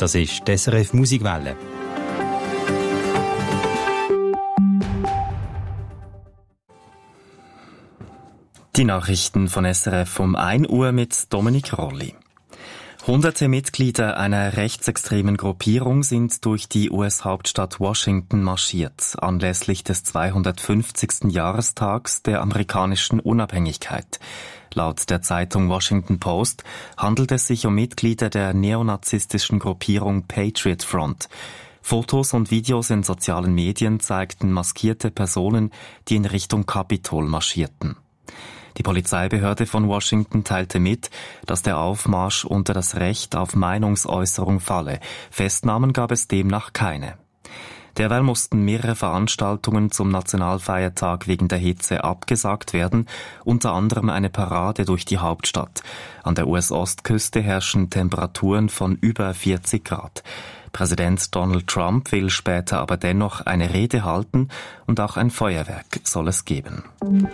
Das ist die SRF Musikwelle. Die Nachrichten von SRF um 1 Uhr mit Dominik Rolli. Hunderte Mitglieder einer rechtsextremen Gruppierung sind durch die US-Hauptstadt Washington marschiert, anlässlich des 250. Jahrestags der amerikanischen Unabhängigkeit. Laut der Zeitung Washington Post handelt es sich um Mitglieder der neonazistischen Gruppierung Patriot Front. Fotos und Videos in sozialen Medien zeigten maskierte Personen, die in Richtung Kapitol marschierten. Die Polizeibehörde von Washington teilte mit, dass der Aufmarsch unter das Recht auf Meinungsäußerung falle. Festnahmen gab es demnach keine. Derweil mussten mehrere Veranstaltungen zum Nationalfeiertag wegen der Hitze abgesagt werden, unter anderem eine Parade durch die Hauptstadt. An der US-Ostküste herrschen Temperaturen von über 40 Grad. Präsident Donald Trump will später aber dennoch eine Rede halten und auch ein Feuerwerk soll es geben.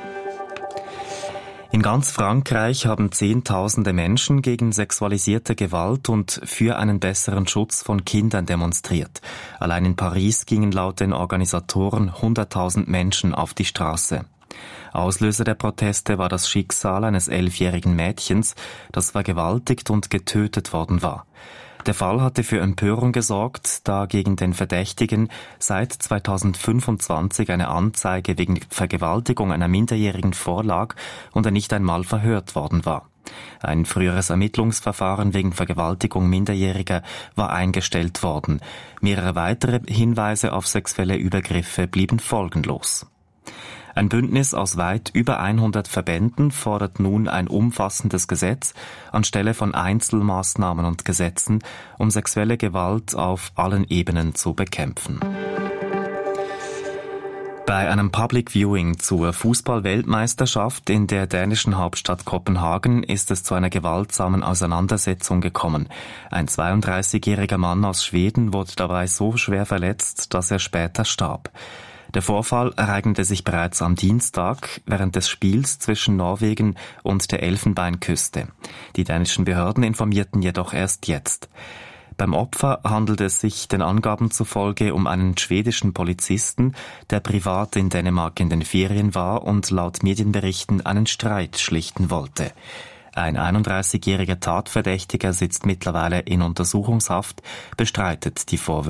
In ganz Frankreich haben Zehntausende Menschen gegen sexualisierte Gewalt und für einen besseren Schutz von Kindern demonstriert. Allein in Paris gingen laut den Organisatoren 100.000 Menschen auf die Straße. Auslöser der Proteste war das Schicksal eines 11-jährigen Mädchens, das vergewaltigt und getötet worden war. Der Fall hatte für Empörung gesorgt, da gegen den Verdächtigen seit 2025 eine Anzeige wegen Vergewaltigung einer Minderjährigen vorlag und er nicht einmal verhört worden war. Ein früheres Ermittlungsverfahren wegen Vergewaltigung Minderjähriger war eingestellt worden. Mehrere weitere Hinweise auf sexuelle Übergriffe blieben folgenlos. Ein Bündnis aus weit über 100 Verbänden fordert nun ein umfassendes Gesetz anstelle von Einzelmaßnahmen und Gesetzen, um sexuelle Gewalt auf allen Ebenen zu bekämpfen. Bei einem Public Viewing zur Fußball-Weltmeisterschaft in der dänischen Hauptstadt Kopenhagen ist es zu einer gewaltsamen Auseinandersetzung gekommen. Ein 32-jähriger Mann aus Schweden wurde dabei so schwer verletzt, dass er später starb. Der Vorfall ereignete sich bereits am Dienstag während des Spiels zwischen Norwegen und der Elfenbeinküste. Die dänischen Behörden informierten jedoch erst jetzt. Beim Opfer handelt es sich den Angaben zufolge um einen schwedischen Polizisten, der privat in Dänemark in den Ferien war und laut Medienberichten einen Streit schlichten wollte. Ein 31-jähriger Tatverdächtiger sitzt mittlerweile in Untersuchungshaft, bestreitet die Vorwürfe.